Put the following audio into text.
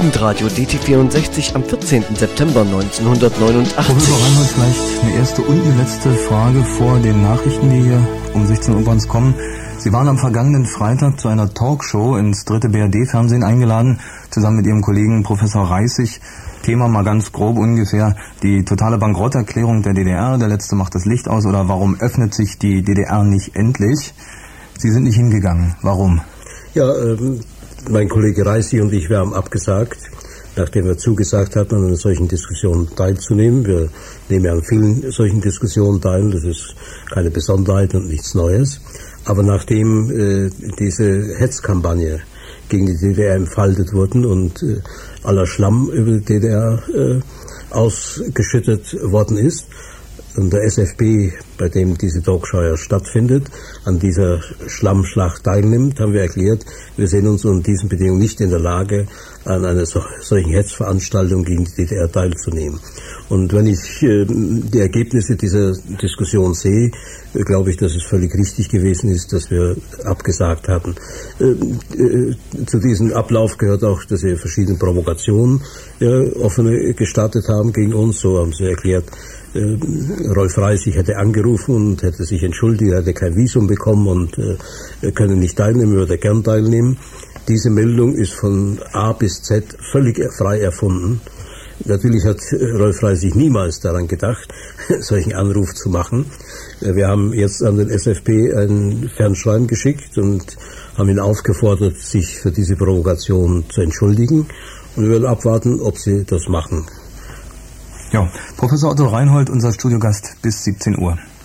Jugendradio DT64 am 14. September 1989. Professor Reinhold, vielleicht eine erste und eine letzte Frage vor den Nachrichten, die hier um 16 Uhr bei uns kommen. Sie waren am vergangenen Freitag zu einer Talkshow ins dritte BRD-Fernsehen eingeladen, zusammen mit Ihrem Kollegen Professor Reissig. Thema mal ganz grob ungefähr, die totale Bankrotterklärung der DDR, der Letzte macht das Licht aus, oder warum öffnet sich die DDR nicht endlich? Sie sind nicht hingegangen. Warum? Ja, mein Kollege Reissig und ich, wir haben abgesagt, nachdem wir zugesagt hatten, an einer solchen Diskussion teilzunehmen. Wir nehmen ja an vielen solchen Diskussionen teil, das ist keine Besonderheit und nichts Neues. Aber nachdem diese Hetzkampagne gegen die DDR entfaltet wurden und aller Schlamm über die DDR ausgeschüttet worden ist und der SFB, bei dem diese Talkshow ja stattfindet, an dieser Schlammschlacht teilnimmt, haben wir erklärt, wir sehen uns unter diesen Bedingungen nicht in der Lage, an einer solchen Hetzveranstaltung gegen die DDR teilzunehmen. Und wenn ich die Ergebnisse dieser Diskussion sehe, glaube ich, dass es völlig richtig gewesen ist, dass wir abgesagt hatten. Zu diesem Ablauf gehört auch, dass wir verschiedene Provokationen offene gestartet haben gegen uns. So haben sie erklärt, Rolf Reissig hätte angerufen und hätte sich entschuldigt, er hätte kein Visum bekommen und könne nicht teilnehmen, würde gern teilnehmen. Diese Meldung ist von A bis Z völlig frei erfunden. Natürlich hat Rolf Reissig niemals daran gedacht, solchen Anruf zu machen. Wir haben jetzt an den SFB ein Fernschreiben geschickt und haben ihn aufgefordert, sich für diese Provokation zu entschuldigen. Und wir werden abwarten, ob sie das machen. Ja, Professor Otto Reinhold, unser Studiogast bis 17 Uhr.